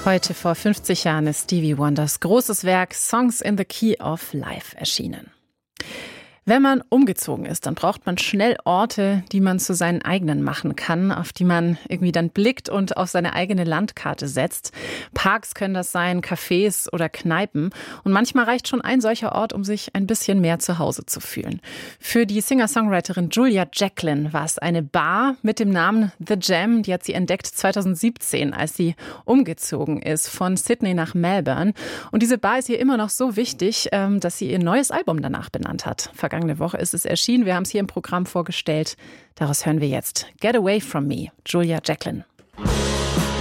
Heute vor 50 Jahren ist Stevie Wonders großes Werk Songs in the Key of Life erschienen. Wenn man umgezogen ist, dann braucht man schnell Orte, die man zu seinen eigenen machen kann, auf die man irgendwie dann blickt und auf seine eigene Landkarte setzt. Parks können das sein, Cafés oder Kneipen. Und manchmal reicht schon ein solcher Ort, um sich ein bisschen mehr zu Hause zu fühlen. Für die Singer-Songwriterin Julia Jacklin war es eine Bar mit dem Namen The Jam. Die hat sie entdeckt 2017, als sie umgezogen ist von Sydney nach Melbourne. Und diese Bar ist ihr immer noch so wichtig, dass sie ihr neues Album danach benannt hat. Vergangene Woche ist es erschienen. Wir haben es hier im Programm vorgestellt. Daraus hören wir jetzt Get Away From Me, Julia Jacklin.